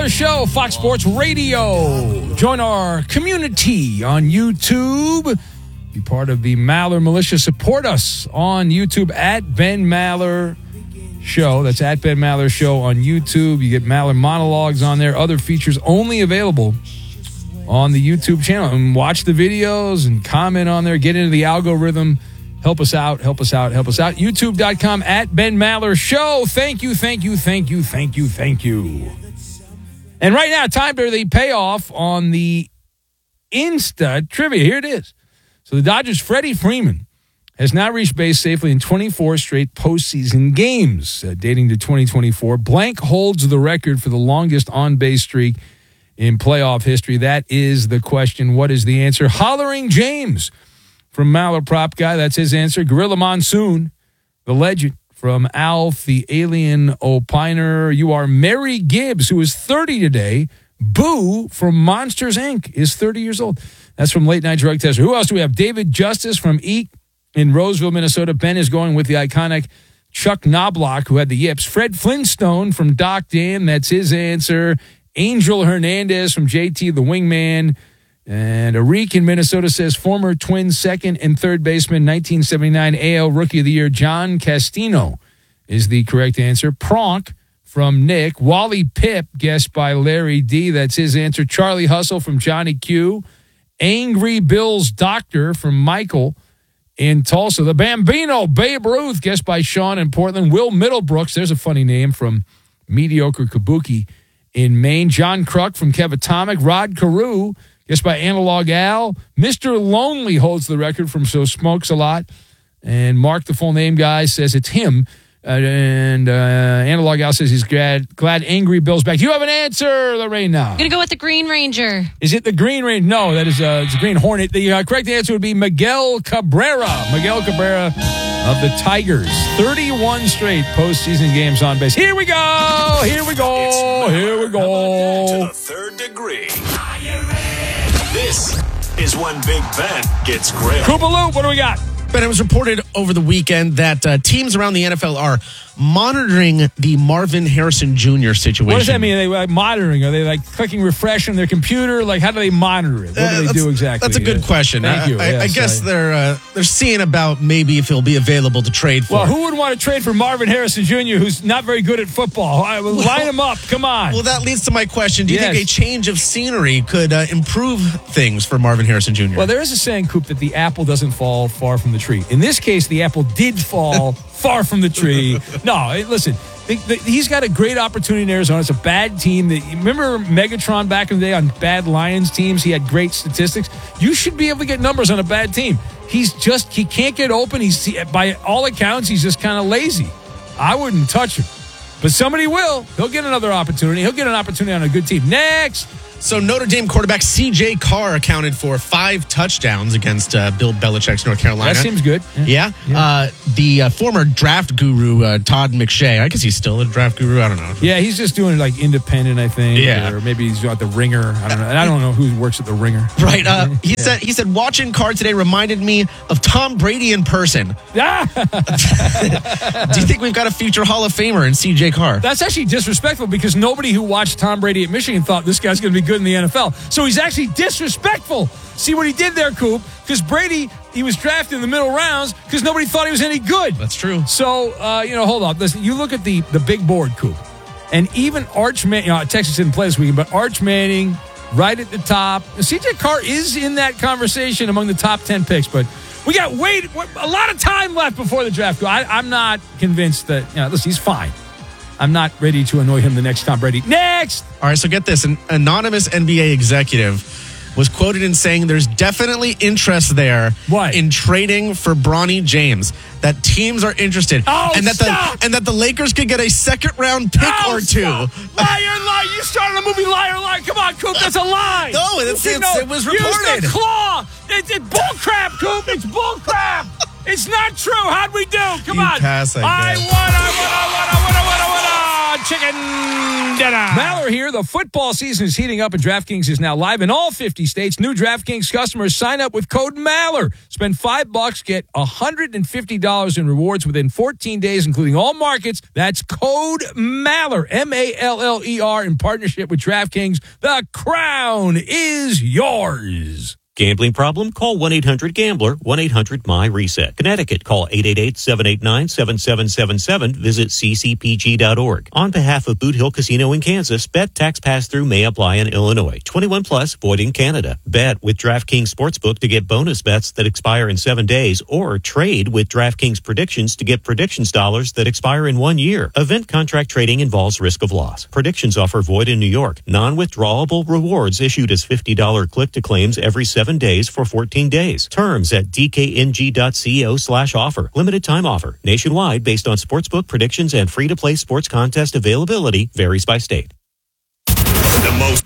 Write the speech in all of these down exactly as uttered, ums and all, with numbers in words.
Maller Show, Fox Sports Radio. Join our community on YouTube. Be part of the Maller Militia. Support us on YouTube at Ben Maller Show. That's at Ben Maller Show on YouTube. You get Maller monologues on there. Other features only available on the YouTube channel. And watch the videos and comment on there. Get into the algorithm. Help us out, help us out, help us out. YouTube.com at Ben Maller Show. Thank you, thank you, thank you, thank you, thank you. And right now, time for the payoff on the Insta trivia. Here it is. So the Dodgers' Freddie Freeman has now reached base safely in twenty-four straight postseason games, uh, dating to twenty twenty-four. Blank holds the record for the longest on-base streak in playoff history. That is the question. What is the answer? Hollering James from Maller Prop Guy. That's his answer. Gorilla Monsoon, the legend, from Alf, the alien opiner. You are Mary Gibbs, who is thirty today. Boo from Monsters, Incorporated is thirty years old. That's from Late Night Drug Tester. Who else do we have? David Justice from Eek in Roseville, Minnesota. Ben is going with the iconic Chuck Knobloch, who had the yips. Fred Flintstone from Doc Dan. That's his answer. Angel Hernandez from J T, the wingman. And Arik in Minnesota says former Twins second and third baseman, nineteen seventy-nine A L Rookie of the Year, John Castino is the correct answer. Pronk from Nick. Wally Pip, guessed by Larry D. That's his answer. Charlie Hustle from Johnny Q. Angry Bill's Doctor from Michael in Tulsa. The Bambino, Babe Ruth, guessed by Sean in Portland. Will Middlebrooks, there's a funny name, from Mediocre Kabuki in Maine. John Kruk from Kevatomic. Rod Carew, guessed by Analog Al. Mister Lonely holds the record from So Smokes a Lot. And Mark, the full name guy, says it's him. Uh, and uh, Analog Al says he's glad, glad Angry Bill's back. You have an answer, Lorena. I'm going to go with the Green Ranger. Is it the Green Ranger? No, that is uh, it's a Green Hornet. The uh, correct answer would be Miguel Cabrera. Miguel Cabrera of the Tigers. thirty-one straight postseason games on base. Here we go. Here we go. Here we go. To the third degree. This is when Big Ben gets grilled. Koopa Loop, what do we got? Ben, it was reported over the weekend that uh, teams around the N F L are monitoring the Marvin Harrison Junior situation. What does that mean? Are they like monitoring? Are they like clicking refresh on their computer? Like, how do they monitor it? What Uh, do they that's- do exactly? That's a good Uh, question. Thank Uh, you. I, I Yes, guess I- they're uh, they're seeing about maybe if he'll be available to trade for. Well, who would want to trade for Marvin Harrison Junior, who's not very good at football? I will line him up. Come on. Well, that leads to my question. Do you Yes. think a change of scenery could uh, improve things for Marvin Harrison Junior? Well, there is a saying, Coop, that the apple doesn't fall far from the tree. In this case, the apple did fall far from the tree. No, hey, listen, the, the, he's got a great opportunity in Arizona. It's a bad team. That, remember Megatron back in the day on bad Lions teams? He had great statistics. You should be able to get numbers on a bad team. He's just, he can't get open. He's, he, by all accounts, he's just kind of lazy. I wouldn't touch him. But somebody will. He'll get another opportunity. He'll get an opportunity on a good team. Next. So Notre Dame quarterback C J Carr accounted for five touchdowns against uh, Bill Belichick's North Carolina. That seems good. Yeah. Yeah. Uh, the uh, former draft guru, uh, Todd McShay, I guess he's still a draft guru. I don't know. Yeah, he's just doing like independent, I think. Yeah. Or maybe he's at the Ringer. I don't know. And I don't know who works at the Ringer. Right. Uh, he said he said watching Carr today reminded me of Tom Brady in person. Ah! Do you think we've got a future Hall of Famer in C J Carr? That's actually disrespectful because nobody who watched Tom Brady at Michigan thought this guy's going to be good in the N F L. So he's actually disrespectful. See what he did there, Coop? Because Brady, he was drafted in the middle rounds because nobody thought he was any good. That's true. So, uh, you know, hold on. Listen, you look at the, the big board, Coop. And even Arch Manning, you know, Texas didn't play this weekend, but Arch Manning right at the top. C J Carr is in that conversation among the top ten picks, but we got wait a lot of time left before the draft. I, I'm not convinced that, you know, listen, he's fine. I'm not ready to annoy him the next Tom Brady. Next! All right, so get this. An anonymous N B A executive was quoted in saying there's definitely interest there What? in trading for Bronny James. That teams are interested. Oh, and that stop! the and that the Lakers could get a second round pick Oh, or two. stop. Liar, liar. You started the movie Liar, Liar. Come on, Coop. That's a lie. No, it's- You it's- know, it was use reported. the claw. It's, it's bullcrap, Coop. It's bullcrap. It's not true. How'd we do? Come You on. pass, I I guess. won, I won, I won, I won, I won, I won. Chicken Maller here. The football season is heating up, and DraftKings is now live in all fifty states. New DraftKings customers sign up with code Maller. Spend five bucks, get one hundred fifty dollars in rewards within fourteen days, including all markets. That's code Maller, M A L L E R, in partnership with DraftKings. The crown is yours. Gambling problem? Call one eight hundred gambler, one eight hundred M Y reset. Connecticut, call eight eight eight, seven eight nine, seven seven seven seven. Visit c c p g dot org. On behalf of Boot Hill Casino in Kansas, bet tax pass-through may apply in Illinois. twenty-one plus, void in Canada. Bet with DraftKings Sportsbook to get bonus bets that expire in seven days, or trade with DraftKings Predictions to get predictions dollars that expire in one year. Event contract trading involves risk of loss. Predictions offer void in New York. Non-withdrawable rewards issued as fifty dollars click-to-claims every seven days for fourteen days. Terms at d k n g dot co slash offer. Limited time offer. Nationwide based on sportsbook predictions and free-to-play sports contest availability varies by state. The most.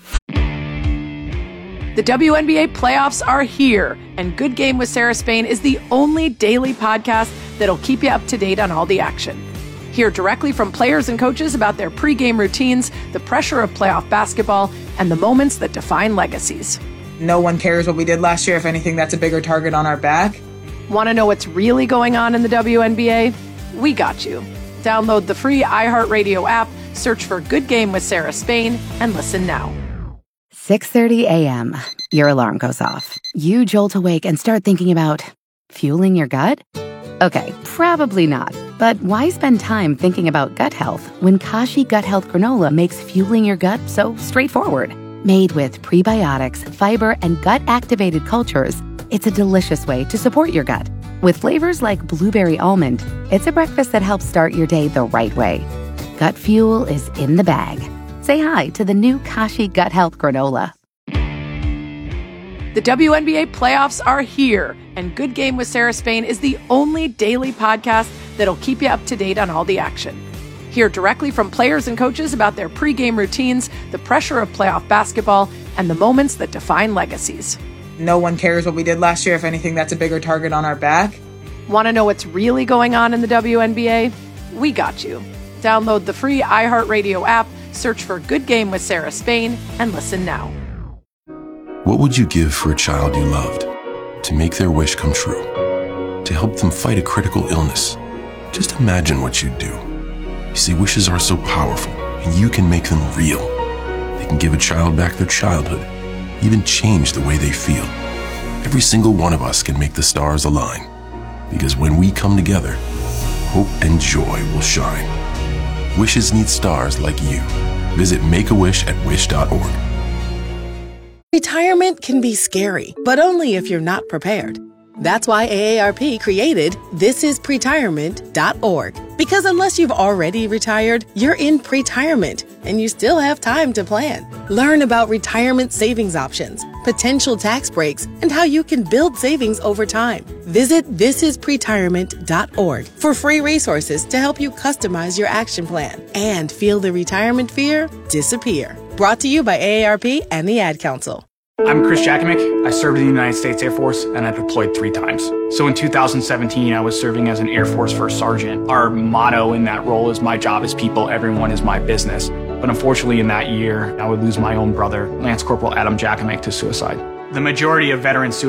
The W N B A playoffs are here, and Good Game with Sarah Spain is the only daily podcast that'll keep you up to date on all the action. Hear directly from players and coaches about their pregame routines, the pressure of playoff basketball, and the moments that define legacies. No one cares what we did last year. If anything, that's a bigger target on our back. Want to know what's really going on in the W N B A? We got you. Download the free iHeartRadio app, search for Good Game with Sarah Spain, and listen now. six thirty a.m. Your alarm goes off. You jolt awake and start thinking about fueling your gut? Okay, probably not. But why spend time thinking about gut health when Kashi Gut Health Granola makes fueling your gut so straightforward? Made with prebiotics, fiber, and gut-activated cultures, it's a delicious way to support your gut. With flavors like blueberry almond, it's a breakfast that helps start your day the right way. Gut fuel is in the bag. Say hi to the new Kashi Gut Health Granola. The W N B A playoffs are here, and Good Game with Sarah Spain is the only daily podcast that'll keep you up to date on all the action. Hear directly from players and coaches about their pregame routines, the pressure of playoff basketball, and the moments that define legacies. No one cares what we did last year. If anything, that's a bigger target on our back. Want to know what's really going on in the W N B A? We got you. Download the free iHeartRadio app, search for Good Game with Sarah Spain, and listen now. What would you give for a child you loved? To make their wish come true? To help them fight a critical illness? Just imagine what you'd do. You see, wishes are so powerful, and you can make them real. They can give a child back their childhood, even change the way they feel. Every single one of us can make the stars align, because when we come together, hope and joy will shine. Wishes need stars like you. Visit Make-A-Wish at wish dot org. Retirement can be scary, but only if you're not prepared. That's why A A R P created this is pretirement dot org. Because unless you've already retired, you're in pretirement, and you still have time to plan. Learn about retirement savings options, potential tax breaks, and how you can build savings over time. Visit this is pretirement dot org for free resources to help you customize your action plan and feel the retirement fear disappear. Brought to you by A A R P and the Ad Council. I'm Chris Jakimick. I served in the United States Air Force, and I deployed three times. So in two thousand seventeen, I was serving as an Air Force First Sergeant. Our motto in that role is "My job is people, everyone is my business." But unfortunately, in that year, I would lose my own brother, Lance Corporal Adam Jakimick, to suicide. The majority of veterans suicide